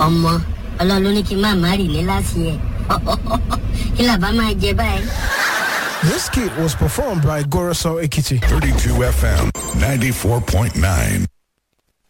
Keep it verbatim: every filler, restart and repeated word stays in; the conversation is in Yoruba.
ọmọ Ọlọ́run ló ní kí n má marry ní last year. Kí la bá máa jẹ báyìí? This kit was performed by Goroso Ekiti. thirty-two F M ninety-four point nine.